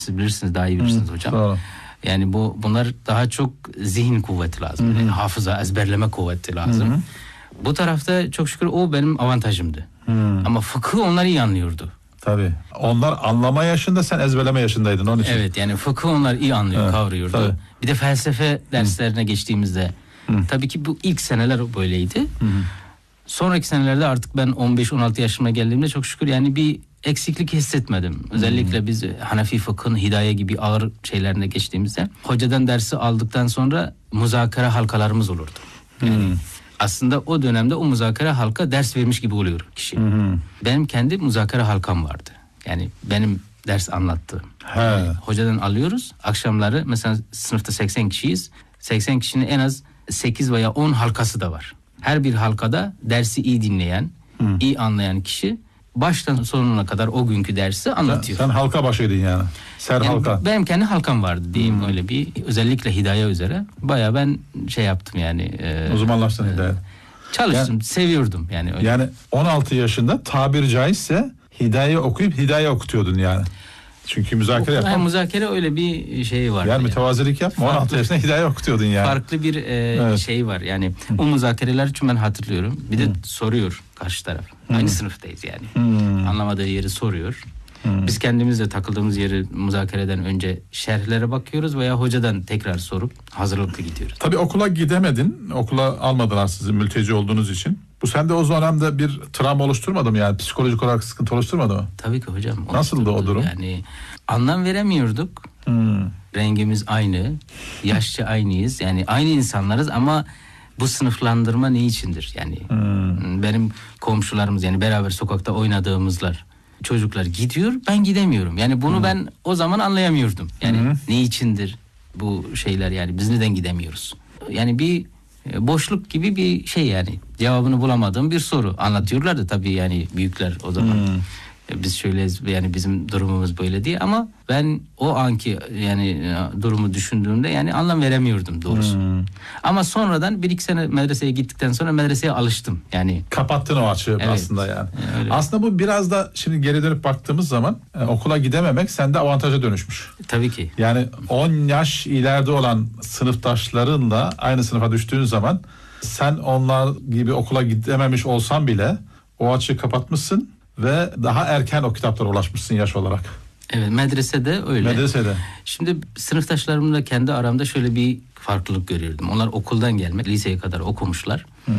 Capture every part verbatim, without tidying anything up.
Siz bilirsiniz, daha iyi bilirsiniz Hı, hocam. Doğru. Yani bu bunlar daha çok zihin kuvveti lazım. Yani hafıza, ezberleme kuvveti lazım. Hı hı. Bu tarafta çok şükür o benim avantajımdı. Hı. Ama fıkıh onlar iyi anlıyordu. Tabii. Onlar anlama yaşında, sen ezberleme yaşındaydın onun için. Evet, yani fıkıh onlar iyi anlıyor, evet, kavruyordu. Tabii. Bir de felsefe derslerine Hı. geçtiğimizde Hı. tabii ki bu ilk seneler böyleydi. Hı. Sonraki senelerde artık ben on beş on altı yaşıma geldiğimde çok şükür yani bir eksiklik hissetmedim. Özellikle hmm. biz Hanefi fıkhın hidaye gibi ağır şeylerine geçtiğimizde hocadan dersi aldıktan sonra muzakere halkalarımız olurdu. Yani hmm. aslında o dönemde o muzakere halka ders vermiş gibi oluyor kişi. Hmm. Benim kendi muzakere halkam vardı. Yani benim ders anlattığım. Yani hocadan alıyoruz. Akşamları mesela sınıfta seksen kişiyiz. seksen kişinin en az sekiz veya on halkası da var. Her bir halkada dersi iyi dinleyen, hmm. iyi anlayan kişi baştan sonuna kadar o günkü dersi anlatıyor. Sen, sen halka başıydın yani. Ser yani halka. Benim kendi halkam vardı diyeyim hmm. öyle bir. Özellikle hidaye üzere. Bayağı ben şey yaptım yani. E, Uzmanlaştın e, hidaye. Çalıştım, yani, seviyordum yani. Öyle. Yani on altı yaşında tabiri caizse hidaye okuyup hidaye okutuyordun yani. Çünkü müzakere yapma. Yani müzakere öyle bir şey var. Yani, yani. mütevazilik yapma. on altı yaşında hidaye okutuyordun yani. Farklı bir e, evet. şey var yani. Hı. O müzakereler için ben hatırlıyorum. Bir de Hı. soruyor karşı taraf. Hı. Aynı sınıftayız yani. Hı. Anlamadığı yeri soruyor. Hı. Biz kendimizle takıldığımız yeri müzakereden önce şerhlere bakıyoruz veya hocadan tekrar sorup hazırlıklı gidiyoruz. Tabii okula gidemedin. Okula almadılar sizi mülteci olduğunuz için. Bu sende o dönemde bir travma oluşturmadı mı yani? Psikolojik olarak sıkıntı oluşturmadı mı? Tabii ki hocam. Nasıldı o durum? Yani anlam veremiyorduk. Hmm. Rengimiz aynı. Yaşça aynıyız. Yani aynı insanlarız ama bu sınıflandırma ne içindir? Yani hmm. benim komşularımız yani beraber sokakta oynadığımızlar çocuklar gidiyor, ben gidemiyorum. Yani bunu hmm. ben o zaman anlayamıyordum. Yani hmm. ne içindir bu şeyler yani biz neden gidemiyoruz? Yani bir boşluk gibi bir şey yani. Cevabını bulamadığım bir soru. Anlatıyorlardı tabii yani büyükler o zaman. Hmm. Biz şöyleyiz yani bizim durumumuz böyle diye ama ben o anki yani durumu düşündüğümde yani anlam veremiyordum doğrusu. Hmm. Ama sonradan bir iki sene medreseye gittikten sonra medreseye alıştım. Yani kapattın o açığı evet. aslında yani. Öyle. Aslında bu biraz da şimdi geri dönüp baktığımız zaman e, okula gidememek sende avantaja dönüşmüş. Tabii ki. Yani on yaş ileride olan sınıftaşlarınla aynı sınıfa düştüğün zaman sen onlar gibi okula gidememiş olsan bile o açığı kapatmışsın. Ve daha erken o kitaplara ulaşmışsın yaş olarak. Evet, medresede öyle. Medresede. Şimdi sınıftaşlarımla kendi aramda şöyle bir farklılık görüyordum. Onlar okuldan gelmek, liseye kadar okumuşlar. Hmm.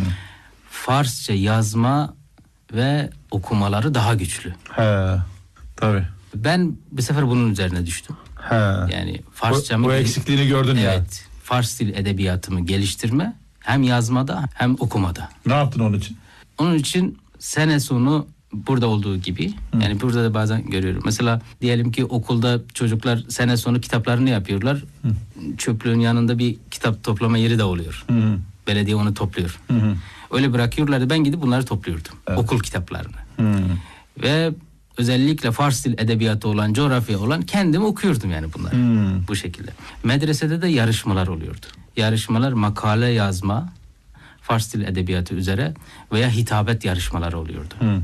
Farsça yazma ve okumaları daha güçlü. He, tabii. Ben bir sefer bunun üzerine düştüm. He. Yani Farsçamı... Bu, bu eksikliğini gördün evet, ya. Evet, Fars dil edebiyatımı geliştirme hem yazmada hem okumada. Ne yaptın onun için? Onun için sene sonu burada olduğu gibi Hı. yani burada da bazen görüyorum. Mesela diyelim ki okulda çocuklar sene sonu kitaplarını yapıyorlar. Hı. Çöplüğün yanında bir kitap toplama yeri de oluyor. Hı. Belediye onu topluyor. Hı. Öyle bırakıyorlardı. Ben gidip bunları topluyordum. Evet. Okul kitaplarını. Hı. Ve özellikle Fars dil edebiyatı olan, coğrafya olan kendim okuyordum yani bunları. Hı. Bu şekilde. Medresede de yarışmalar oluyordu. Yarışmalar makale yazma, Fars dil edebiyatı üzere veya hitabet yarışmaları oluyordu. Hı.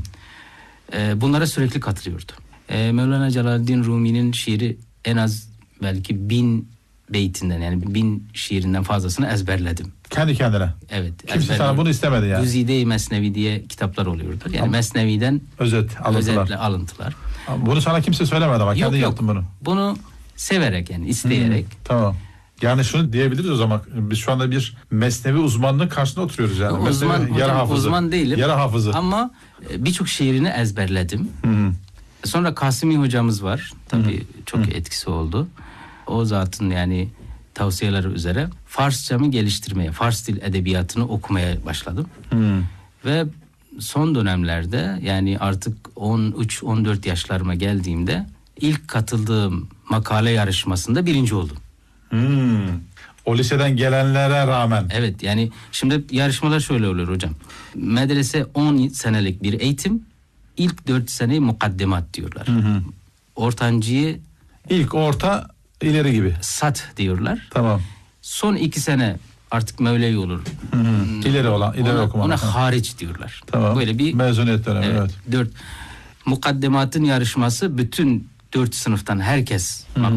Bunlara sürekli katılıyordu. Ee, Mevlana Celaleddin Rumi'nin şiiri en az belki bin beytinden yani bin şiirinden fazlasını ezberledim. Kendi kendine? Evet. Kimse sana bunu istemedi yani. Güzide-i Mesnevi diye kitaplar oluyordu. Yani ama Mesnevi'den özet, alıntılar. özetle alıntılar. Bunu sana kimse söylemedi ama kendin yaptın bunu. Bunu severek yani isteyerek. Hmm, tamam. Yani şunu diyebiliriz o zaman. Biz şu anda bir Mesnevi uzmanının karşısında oturuyoruz yani. Uzman, Mesnevi, yarı hafızı. Uzman değilim. Yarı hafızı. Ama birçok şiirini ezberledim. Hı-hı. Sonra Kasimi hocamız var. Tabii Hı-hı. çok Hı-hı. etkisi oldu. O zatın yani tavsiyeleri üzere Farsçamı geliştirmeye, Fars dil edebiyatını okumaya başladım. Hı-hı. Ve son dönemlerde yani artık on üç on dört yaşlarıma geldiğimde ilk katıldığım makale yarışmasında birinci oldum. Hmm. O liseden gelenlere rağmen. Evet yani şimdi yarışmalar şöyle oluyor hocam. Medrese on senelik bir eğitim. İlk dört seneyi mukaddemat diyorlar. Hı hı. Ortancıyı ilk orta ileri gibi. Sat diyorlar. Tamam. Son iki sene artık Mevlevi olur. Hı hı. İleri olan, ileri ona, okuma. Ona hariç diyorlar. Tamam. Böyle bir mezuniyet dönemi. Evet. evet. Dört. Mukaddematın yarışması bütün dört sınıftan herkes. Hı hı.